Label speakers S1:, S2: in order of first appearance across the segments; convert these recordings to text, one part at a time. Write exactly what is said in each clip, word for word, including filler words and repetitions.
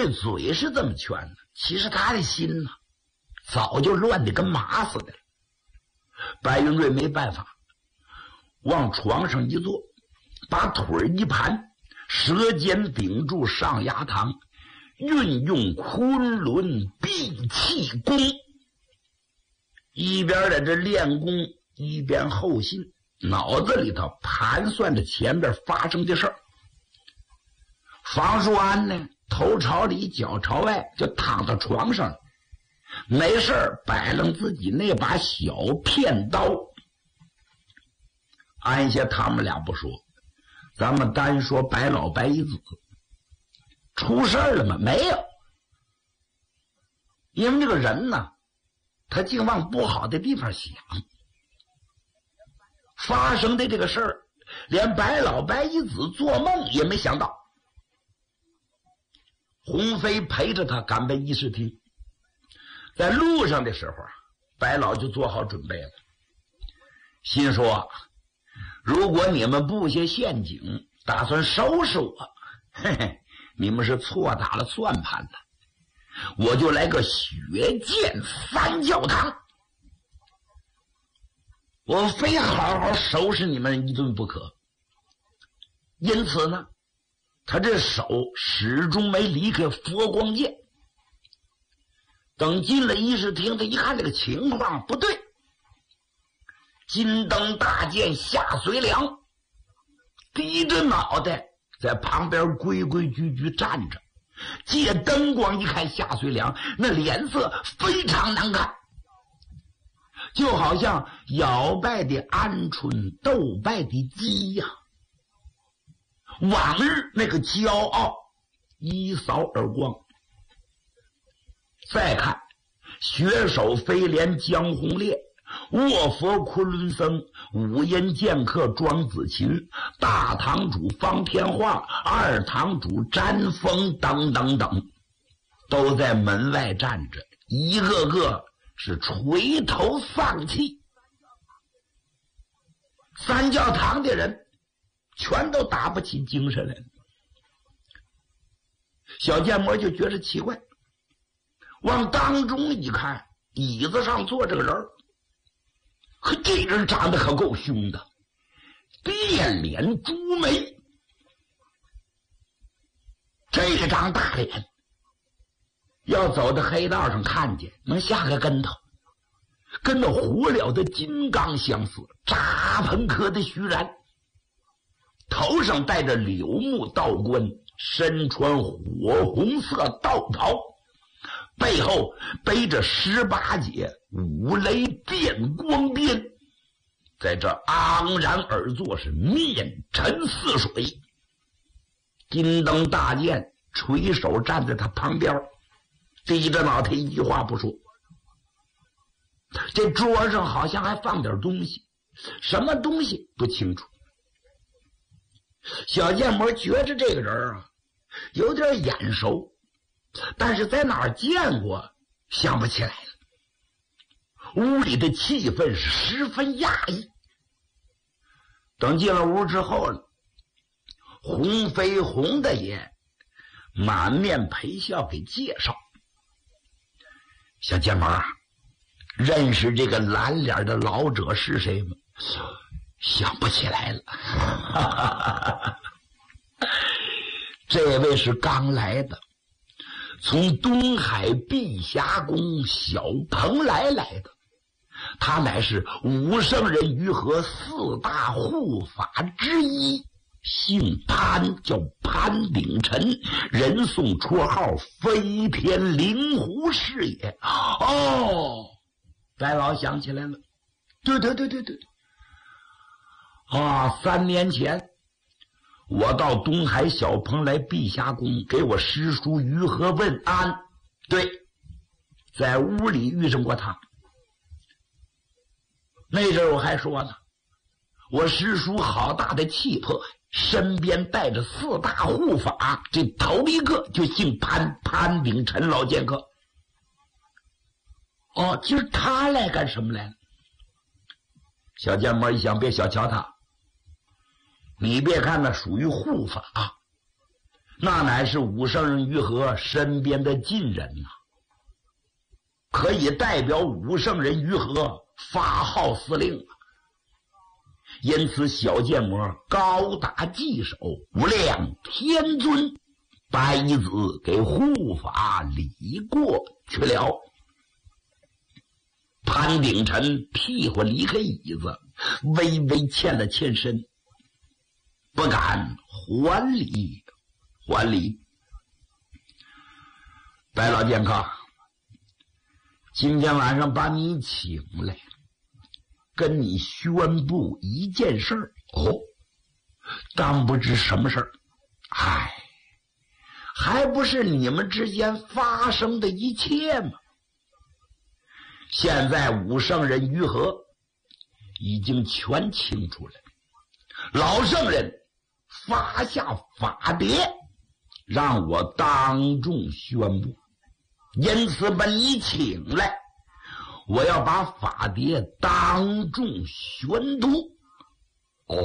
S1: 这嘴是这么劝的，其实他的心呢，早就乱得跟麻似的了。白云瑞没办法，往床上一坐，把腿一盘，舌尖顶住上牙膛，运用昆仑闭气功，一边在这练功，一边后心，脑子里头盘算着前边发生的事儿。房淑安呢，头朝里脚朝外，就躺到床上了，没事儿摆弄自己那把小片刀。按下他们俩不说，咱们单说白老白一子出事儿了吗？没有。因为这个人呢，他净往不好的地方想。发生的这个事儿，连白老白一子做梦也没想到。鸿飞陪着他赶奔议事厅，在路上的时候，白老就做好准备了，心说如果你们布下陷阱打算收拾我，嘿嘿，你们是错打了算盘了，我就来个血溅三教堂，我非好好收拾你们一顿不可。因此呢，他这手始终没离开佛光剑。等进了议事厅，他一看这个情况不对，金灯大剑下随良低着脑袋在旁边规规矩矩站着，借灯光一看夏随良那脸色非常难看，就好像摇摆的鹌鹑斗败的鸡呀、啊。往日那个骄傲一扫而光。再看血手飞廉江红烈，卧佛昆仑僧，五阴剑客庄子琴，大堂主方天化，二堂主詹峰等等等，都在门外站着，一个个是垂头丧气。三教堂的人全都打不起精神来了。小建模就觉得奇怪，往当中一看，椅子上坐着个人，可这人长得可够凶的，变脸朱眉，这张大脸要走到黑道上看见能下个跟头，跟那活了的金刚相似，扎朋科的虚然，头上戴着柳木道冠，身穿火红色道袍，背后背着十八节五雷电光鞭，在这昂然而坐，是面沉似水。金灯大剑垂手站在他旁边，低着脑袋一句话不说。这桌上好像还放点东西，什么东西不清楚。小建模觉着这个人啊有点眼熟，但是在哪儿见过想不起来了。屋里的气氛是十分压抑。等进了屋之后呢，洪飞洪大爷满面陪笑给介绍，小建模认识这个蓝脸的老者是谁吗？想不起来了。这位是刚来的，从东海碧霞宫小蓬莱来的，他乃是五圣人于和四大护法之一，姓潘，叫潘鼎臣，人送绰号飞天灵狐师爷。哦，白老想起来了，对对对对对，啊，三年前我到东海小蓬莱碧霞宫给我师叔于和问安，对，在屋里遇上过他。那阵我还说呢，我师叔好大的气魄，身边带着四大护法，这头一个就姓潘，潘鼎臣老剑客。哦，今儿他来干什么来了？小建模一想，别小瞧他，你别看那属于护法， 那乃是武圣人于和身边的近人呐、啊，可以代表武圣人于和发号司令啊。因此小剑魔高打稽首，无量天尊把一子给护法理过去了。潘鼎臣屁股离开椅子，微微欠了欠身，不敢还礼还礼。白老剑客，今天晚上把你请来，跟你宣布一件事儿。哦，当不知什么事儿？唉，还不是你们之间发生的一切吗？现在武圣人于和已经全清楚了，老圣人发下法牒，让我当众宣布，因此把你请来，我要把法牒当众宣读。哦，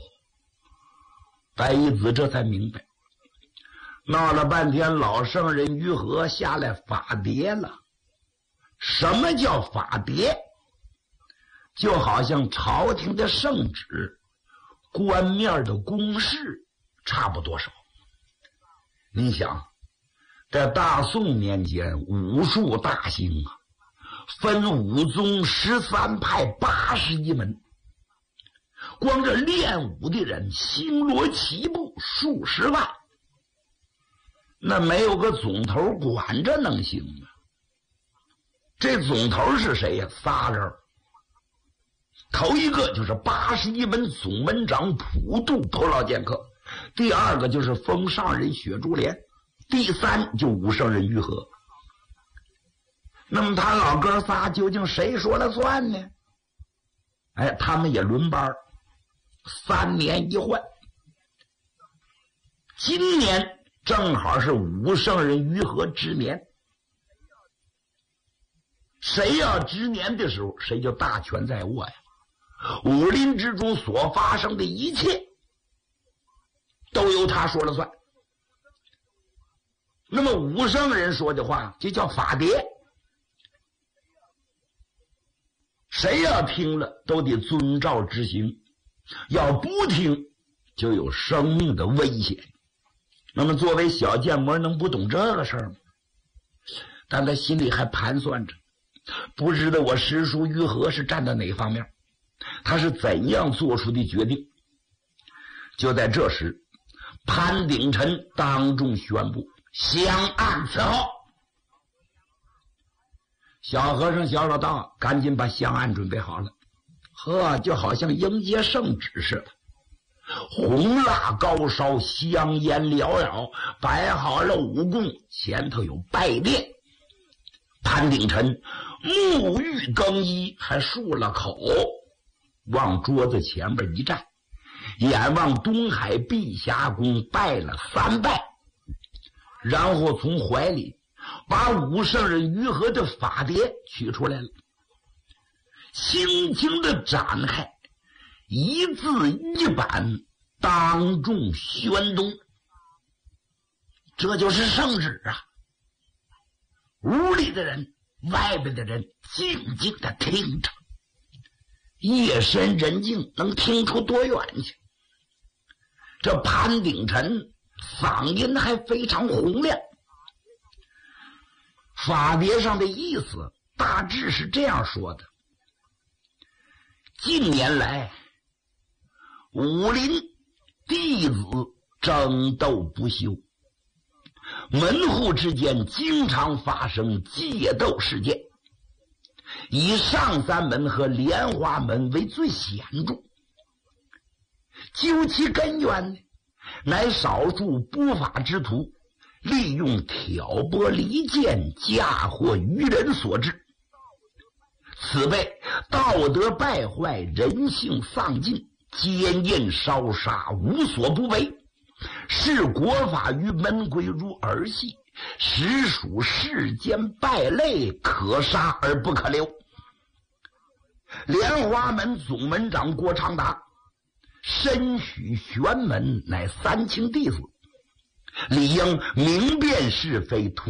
S1: 白衣子这才明白，闹了半天老圣人于和下来法牒了。什么叫法牒？就好像朝廷的圣旨，官面的公示差不多少。你想，在大宋年间，武术大兴啊，分武宗十三派八十一门，光这练武的人星罗棋布数十万，那没有个总头管着能行吗？这总头是谁呀？仨人。头一个就是八十一门总门长普渡头老剑客，第二个就是封上人雪珠莲，第三就武圣人于和。那么他老哥仨究竟谁说了算呢？哎，他们也轮班，三年一换。今年正好是武圣人于和之年，谁要之年的时候，谁就大权在握呀。武林之中所发生的一切都由他说了算。那么武圣人说的话就叫法牒，谁要听了都得遵照执行，要不听就有生命的危险。那么作为小剑魔能不懂这个事儿吗？但他心里还盘算着，不知道我师叔于和是站在哪方面，他是怎样做出的决定。就在这时，潘鼎臣当众宣布相按伺候。小和尚小老道赶紧把香案准备好了，呵，就好像迎接圣旨似的，红蜡高烧，香烟缭绕，摆好了五供，前头有拜殿。潘鼎臣沐浴更衣，还漱了口，往桌子前边一站，眼望东海碧霞宫拜了三拜，然后从怀里把武圣人于和的法牒取出来了，轻轻地展开，一字一板当众宣读。这就是圣旨啊！屋里的人，外边的人静静地听着，夜深人静，能听出多远去？这潘鼎臣嗓音还非常洪亮。法牒上的意思大致是这样说的：近年来，武林弟子争斗不休，门户之间经常发生械斗事件，以上三门和莲花门为最显著。究其根源呢，乃少数不法之徒利用挑拨离间，嫁祸于人所致。此辈道德败坏，人性丧尽，奸淫烧杀，无所不为，视国法于门规如儿戏，实属世间败类，可杀而不可留。莲花门总门长郭长达，身许玄门，乃三清弟子， 理应明辨是非，